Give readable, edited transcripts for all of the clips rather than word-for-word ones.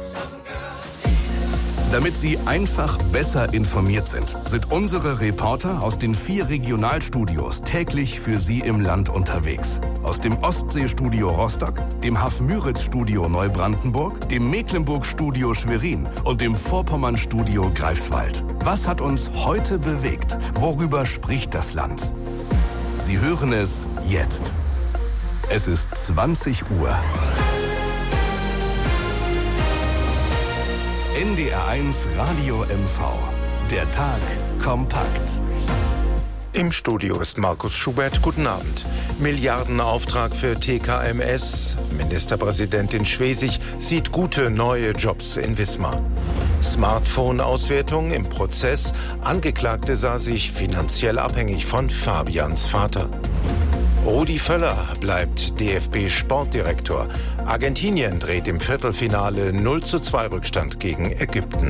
Damit Sie einfach besser informiert sind unsere Reporter aus den 4 Regionalstudios täglich für Sie im Land unterwegs. Aus dem Ostseestudio Rostock, dem Haff-Müritz-Studio Neubrandenburg, dem Mecklenburg-Studio Schwerin und dem Vorpommern-Studio Greifswald. Was hat uns heute bewegt? Worüber spricht das Land? Sie hören es jetzt. Es ist 20 Uhr. NDR1 Radio MV. Der Tag kompakt. Im Studio ist Markus Schubert. Guten Abend. Milliardenauftrag für TKMS. Ministerpräsidentin Schwesig sieht gute neue Jobs in Wismar. Smartphone-Auswertung im Prozess. Angeklagte sah sich finanziell abhängig von Fabians Vater. Rudi Völler bleibt DFB-Sportdirektor. Argentinien dreht im Viertelfinale 0:2 Rückstand gegen Ägypten.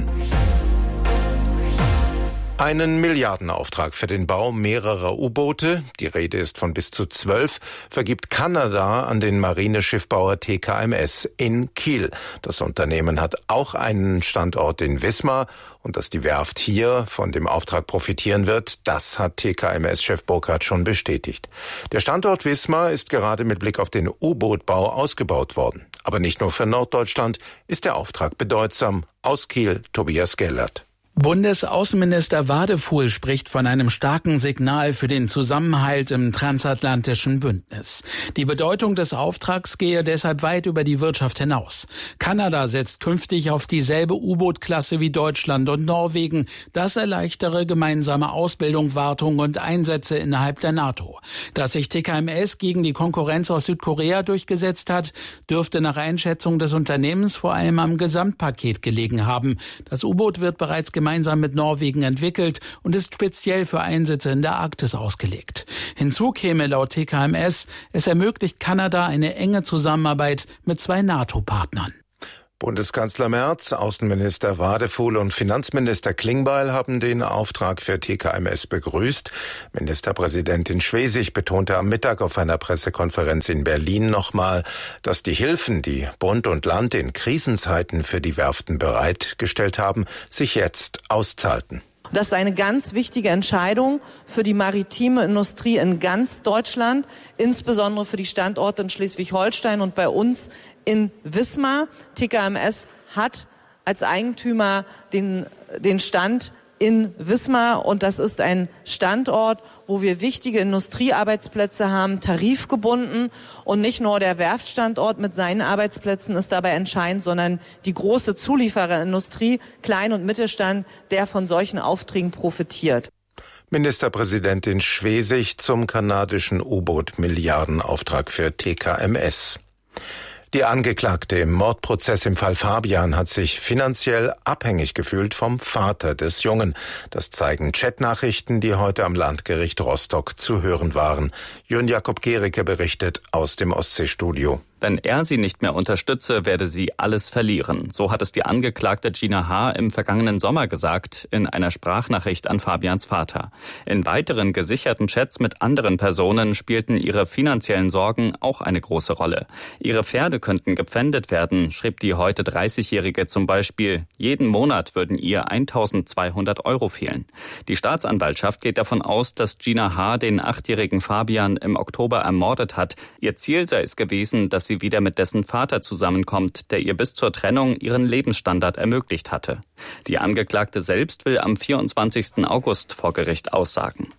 Einen Milliardenauftrag für den Bau mehrerer U-Boote, die Rede ist von bis zu 12, vergibt Kanada an den Marineschiffbauer TKMS in Kiel. Das Unternehmen hat auch einen Standort in Wismar und dass die Werft hier von dem Auftrag profitieren wird, das hat TKMS-Chef Burkhardt schon bestätigt. Der Standort Wismar ist gerade mit Blick auf den U-Boot-Bau ausgebaut worden. Aber nicht nur für Norddeutschland ist der Auftrag bedeutsam. Aus Kiel, Tobias Gellert. Bundesaußenminister Wadefuhl spricht von einem starken Signal für den Zusammenhalt im transatlantischen Bündnis. Die Bedeutung des Auftrags gehe deshalb weit über die Wirtschaft hinaus. Kanada setzt künftig auf dieselbe U-Boot-Klasse wie Deutschland und Norwegen. Das erleichtere gemeinsame Ausbildung, Wartung und Einsätze innerhalb der NATO. Dass sich TKMS gegen die Konkurrenz aus Südkorea durchgesetzt hat, dürfte nach Einschätzung des Unternehmens vor allem am Gesamtpaket gelegen haben. Das U-Boot wird bereits gemeinsam mit Norwegen entwickelt und ist speziell für Einsätze in der Arktis ausgelegt. Hinzu käme laut TKMS, es ermöglicht Kanada eine enge Zusammenarbeit mit 2 NATO-Partnern. Bundeskanzler Merz, Außenminister Wadefuhl und Finanzminister Klingbeil haben den Auftrag für TKMS begrüßt. Ministerpräsidentin Schwesig betonte am Mittag auf einer Pressekonferenz in Berlin nochmal, dass die Hilfen, die Bund und Land in Krisenzeiten für die Werften bereitgestellt haben, sich jetzt auszahlten. Das ist eine ganz wichtige Entscheidung für die maritime Industrie in ganz Deutschland, insbesondere für die Standorte in Schleswig-Holstein und bei uns in Wismar. TKMS hat als Eigentümer den Stand in Wismar und das ist ein Standort, wo wir wichtige Industriearbeitsplätze haben, tarifgebunden, und nicht nur der Werftstandort mit seinen Arbeitsplätzen ist dabei entscheidend, sondern die große Zuliefererindustrie, Klein- und Mittelstand, der von solchen Aufträgen profitiert. Ministerpräsidentin Schwesig zum kanadischen U-Boot-Milliardenauftrag für TKMS. Die Angeklagte im Mordprozess im Fall Fabian hat sich finanziell abhängig gefühlt vom Vater des Jungen. Das zeigen Chatnachrichten, die heute am Landgericht Rostock zu hören waren. Jörn Jakob Gericke berichtet aus dem Ostseestudio. Wenn er sie nicht mehr unterstütze, werde sie alles verlieren. So hat es die Angeklagte Gina H. im vergangenen Sommer gesagt, in einer Sprachnachricht an Fabians Vater. In weiteren gesicherten Chats mit anderen Personen spielten ihre finanziellen Sorgen auch eine große Rolle. Ihre Pferde könnten gepfändet werden, schrieb die heute 30-Jährige zum Beispiel. Jeden Monat würden ihr 1.200 € fehlen. Die Staatsanwaltschaft geht davon aus, dass Gina H. den 8-jährigen Fabian im Oktober ermordet hat. Ihr Ziel sei es gewesen, dass sie wieder mit dessen Vater zusammenkommt, der ihr bis zur Trennung ihren Lebensstandard ermöglicht hatte. Die Angeklagte selbst will am 24. August vor Gericht aussagen.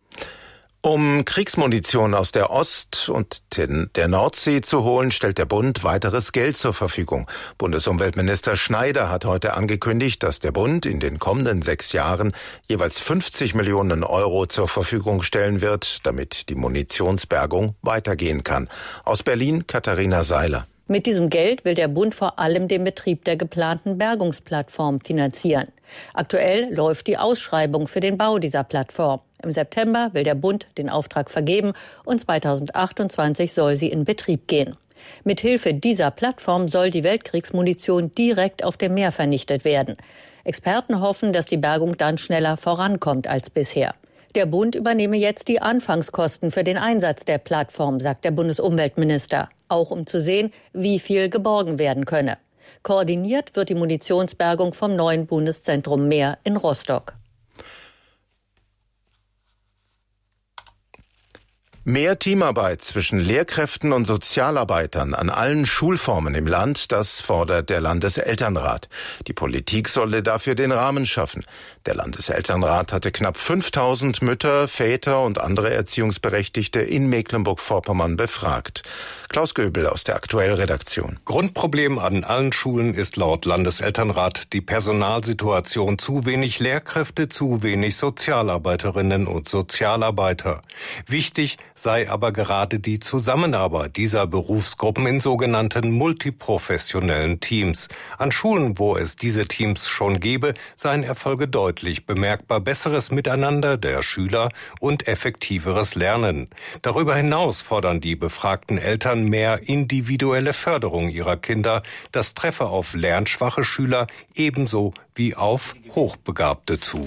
Um Kriegsmunition aus der Ost- und der Nordsee zu holen, stellt der Bund weiteres Geld zur Verfügung. Bundesumweltminister Schneider hat heute angekündigt, dass der Bund in den kommenden 6 Jahren jeweils 50 Millionen € zur Verfügung stellen wird, damit die Munitionsbergung weitergehen kann. Aus Berlin Katharina Seiler. Mit diesem Geld will der Bund vor allem den Betrieb der geplanten Bergungsplattform finanzieren. Aktuell läuft die Ausschreibung für den Bau dieser Plattform. Im September will der Bund den Auftrag vergeben und 2028 soll sie in Betrieb gehen. Mithilfe dieser Plattform soll die Weltkriegsmunition direkt auf dem Meer vernichtet werden. Experten hoffen, dass die Bergung dann schneller vorankommt als bisher. Der Bund übernehme jetzt die Anfangskosten für den Einsatz der Plattform, sagt der Bundesumweltminister. Auch um zu sehen, wie viel geborgen werden könne. Koordiniert wird die Munitionsbergung vom neuen Bundeszentrum Meer in Rostock. Mehr Teamarbeit zwischen Lehrkräften und Sozialarbeitern an allen Schulformen im Land, das fordert der Landeselternrat. Die Politik solle dafür den Rahmen schaffen. Der Landeselternrat hatte knapp 5000 Mütter, Väter und andere Erziehungsberechtigte in Mecklenburg-Vorpommern befragt. Klaus Göbel aus der Aktuell-Redaktion. Grundproblem an allen Schulen ist laut Landeselternrat die Personalsituation: zu wenig Lehrkräfte, zu wenig Sozialarbeiterinnen und Sozialarbeiter. Wichtig sei aber gerade die Zusammenarbeit dieser Berufsgruppen in sogenannten multiprofessionellen Teams. An Schulen, wo es diese Teams schon gebe, seien Erfolge deutlich bemerkbar: besseres Miteinander der Schüler und effektiveres Lernen. Darüber hinaus fordern die befragten Eltern mehr individuelle Förderung ihrer Kinder. Das treffe auf lernschwache Schüler ebenso wie auf Hochbegabte zu.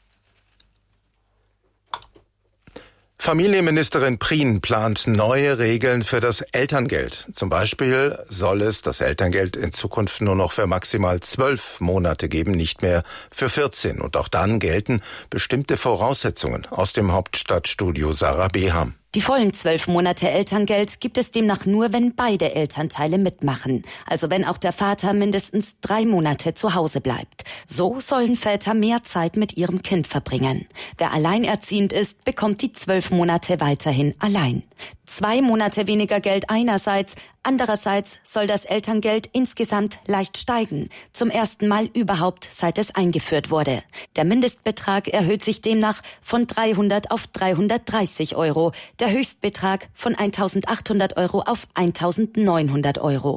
Familienministerin Prien plant neue Regeln für das Elterngeld. Zum Beispiel soll es das Elterngeld in Zukunft nur noch für maximal 12 Monate geben, nicht mehr für 14. Und auch dann gelten bestimmte Voraussetzungen. Aus dem Hauptstadtstudio Sarah Beham. Die vollen 12 Monate Elterngeld gibt es demnach nur, wenn beide Elternteile mitmachen. Also wenn auch der Vater mindestens 3 Monate zu Hause bleibt. So sollen Väter mehr Zeit mit ihrem Kind verbringen. Wer alleinerziehend ist, bekommt die 12 Monate weiterhin allein. 2 Monate weniger Geld einerseits, andererseits soll das Elterngeld insgesamt leicht steigen. Zum ersten Mal überhaupt, seit es eingeführt wurde. Der Mindestbetrag erhöht sich demnach von 300 auf 330 Euro. Der Höchstbetrag von 1.800 Euro auf 1.900 Euro.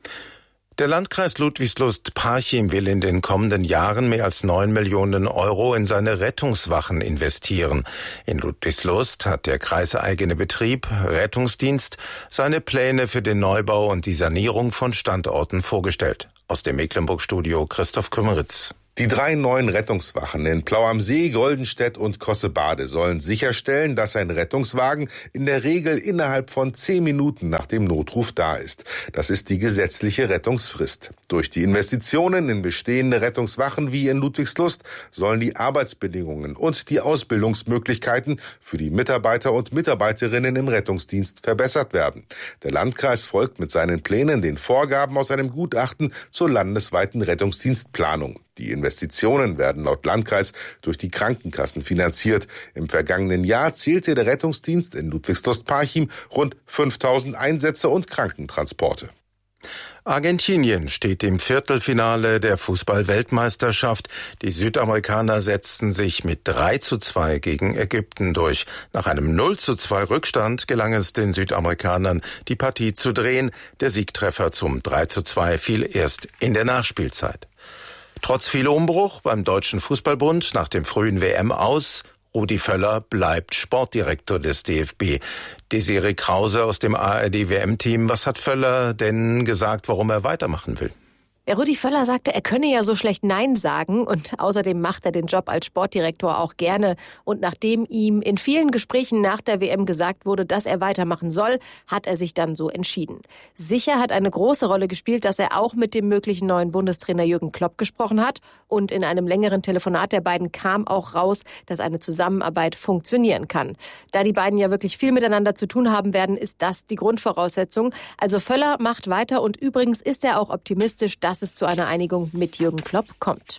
Der Landkreis Ludwigslust-Parchim will in den kommenden Jahren mehr als 9 Millionen Euro in seine Rettungswachen investieren. In Ludwigslust hat der kreiseigene Betrieb Rettungsdienst seine Pläne für den Neubau und die Sanierung von Standorten vorgestellt. Aus dem Mecklenburg-Studio Christoph Kümmeritz. Die 3 neuen Rettungswachen in Plau am See, Goldenstedt und Kossebade sollen sicherstellen, dass ein Rettungswagen in der Regel innerhalb von 10 Minuten nach dem Notruf da ist. Das ist die gesetzliche Rettungsfrist. Durch die Investitionen in bestehende Rettungswachen wie in Ludwigslust sollen die Arbeitsbedingungen und die Ausbildungsmöglichkeiten für die Mitarbeiter und Mitarbeiterinnen im Rettungsdienst verbessert werden. Der Landkreis folgt mit seinen Plänen den Vorgaben aus einem Gutachten zur landesweiten Rettungsdienstplanung. Die Investitionen werden laut Landkreis durch die Krankenkassen finanziert. Im vergangenen Jahr zählte der Rettungsdienst in Ludwigslust-Parchim rund 5000 Einsätze und Krankentransporte. Argentinien steht im Viertelfinale der Fußball-Weltmeisterschaft. Die Südamerikaner setzten sich mit 3:2 gegen Ägypten durch. Nach einem 0:2 Rückstand gelang es den Südamerikanern, die Partie zu drehen. Der Siegtreffer zum 3:2 fiel erst in der Nachspielzeit. Trotz viel Umbruch beim Deutschen Fußballbund nach dem frühen WM-Aus, Rudi Völler bleibt Sportdirektor des DFB. Desiree Krause aus dem ARD-WM-Team. Was hat Völler denn gesagt, warum er weitermachen will? Rudi Völler sagte, er könne ja so schlecht Nein sagen und außerdem macht er den Job als Sportdirektor auch gerne. Und nachdem ihm in vielen Gesprächen nach der WM gesagt wurde, dass er weitermachen soll, hat er sich dann so entschieden. Sicher hat eine große Rolle gespielt, dass er auch mit dem möglichen neuen Bundestrainer Jürgen Klopp gesprochen hat. Und in einem längeren Telefonat der beiden kam auch raus, dass eine Zusammenarbeit funktionieren kann. Da die beiden ja wirklich viel miteinander zu tun haben werden, ist das die Grundvoraussetzung. Also Völler macht weiter und übrigens ist er auch optimistisch, dass es zu einer Einigung mit Jürgen Klopp kommt.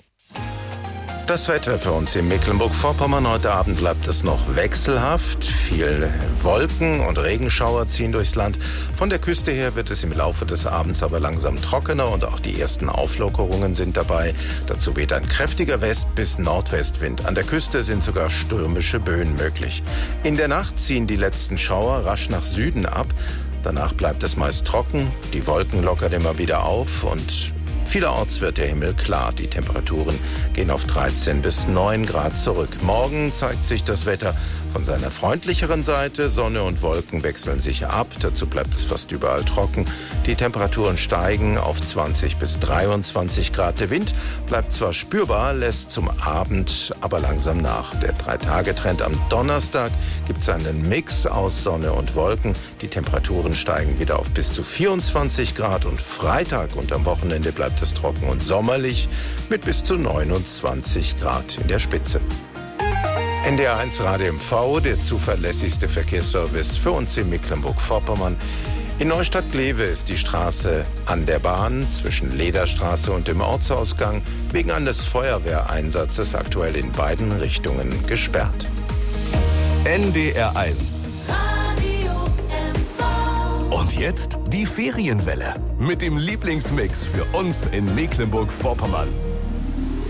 Das Wetter für uns in Mecklenburg-Vorpommern. Heute Abend bleibt es noch wechselhaft. Viele Wolken und Regenschauer ziehen durchs Land. Von der Küste her wird es im Laufe des Abends aber langsam trockener und auch die ersten Auflockerungen sind dabei. Dazu weht ein kräftiger West- bis Nordwestwind. An der Küste sind sogar stürmische Böen möglich. In der Nacht ziehen die letzten Schauer rasch nach Süden ab. Danach bleibt es meist trocken. Die Wolken lockern immer wieder auf und vielerorts wird der Himmel klar. Die Temperaturen gehen auf 13 bis 9 Grad zurück. Morgen zeigt sich das Wetter Von seiner freundlicheren Seite, Sonne und Wolken wechseln sich ab. Dazu bleibt es fast überall trocken. Die Temperaturen steigen auf 20 bis 23 Grad. Der Wind bleibt zwar spürbar, lässt zum Abend aber langsam nach. Der 3-Tage-Trend am Donnerstag gibt einen Mix aus Sonne und Wolken. Die Temperaturen steigen wieder auf bis zu 24 Grad und Freitag und am Wochenende bleibt es trocken und sommerlich mit bis zu 29 Grad in der Spitze. NDR 1 Radio MV, der zuverlässigste Verkehrsservice für uns in Mecklenburg-Vorpommern. In Neustadt-Glewe ist die Straße an der Bahn zwischen Lederstraße und dem Ortsausgang wegen eines Feuerwehreinsatzes aktuell in beiden Richtungen gesperrt. NDR 1 und jetzt die Ferienwelle mit dem Lieblingsmix für uns in Mecklenburg-Vorpommern.